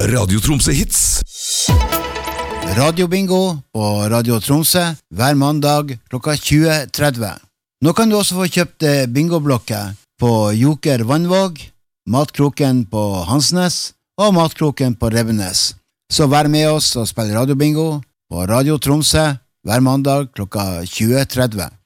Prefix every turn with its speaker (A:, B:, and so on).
A: Radio Tromsø Hits.
B: Radio Bingo på Radio Tromsø hver mandag klokka 20:30. Nå kan du også få kjøpt bingoblokker på Joker Vannvåg, Matkroken på Hansnes og Matkroken på Revenes. Så vær med oss og spill Radio Bingo på Radio Tromsø hver mandag klokka 20:30.